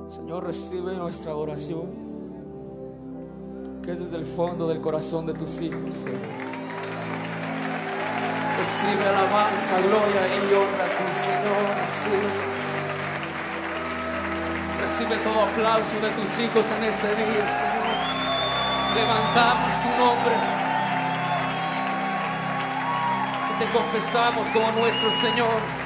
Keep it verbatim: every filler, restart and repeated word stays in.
Señor, recibe nuestra oración, que es desde el fondo del corazón de tus hijos, Señor. Recibe alabanza, gloria y honra a ti, Señor. Recibe, recibe todo aplauso de tus hijos en este día, Señor. Levantamos tu nombre y te confesamos como nuestro Señor.